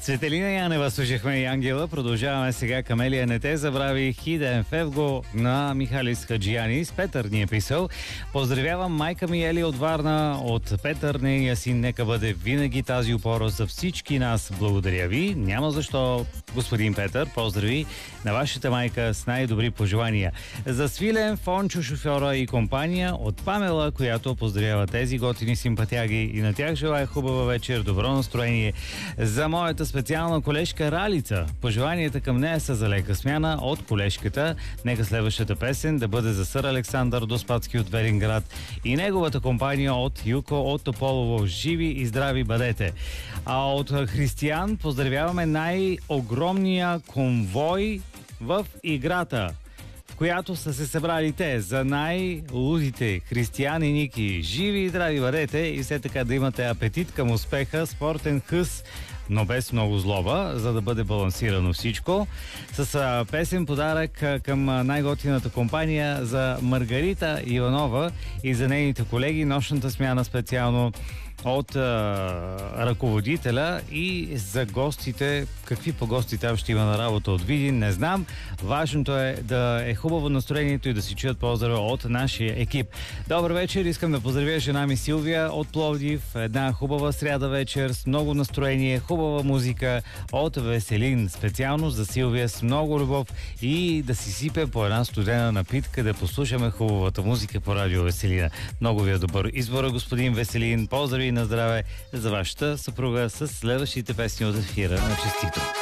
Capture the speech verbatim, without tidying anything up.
Цветелина Янева слушахме и Ангела. Продължаваме сега. Камелия, не те забрави, Хиден Февго на Михалис Хаджиянис. Петър ни е писал: поздравявам майка ми Ели от Варна, от Петър, нейния син. Нека бъде винаги тази опора за всички нас. Благодаря ви. Няма защо, господин Петър. Поздрави на вашата майка с най-добри пожелания. За Свилен, Фончо, шофьора и компания от Памела, която поздравява тези готини симпатяги, и на тях желая хубава вечер, добро настроение. За моята специална колежка Ралица, пожеланията към нея са за лека смяна от колежката. Нека следващата песен да бъде за сър Александър Доспадски от Велинград и неговата компания от Юко от Тополово. Живи и здрави бъдете. А от Християн поздравяваме най-огромния конвой в играта, в която са се събрали те, за най-лудите християни Ники. Живи и здрави бъдете и все така да имате апетит към успеха, спортен хъс, но без много злоба, за да бъде балансирано всичко. С а, песен подарък а, към най-готината компания за Маргарита Иванова и за нейните колеги. Нощната смяна специално от а, ръководителя, и за гостите. Какви по гости там ще има на работа от Видин, не знам. Важното е да е хубаво настроението и да си чуят поздрава от нашия екип. Добър вечер, искам да поздравя жена ми Силвия от Пловдив. Една хубава сряда вечер с много настроение, хубава музика от Веселин. Специално за Силвия с много любов, и да си сипе по една студена напитка, да послушаме хубавата музика по радио Веселина. Много ви е добър избор, господин Веселин. Поздрави на здраве за вашата съпруга с следващите песни от ефира на Честито.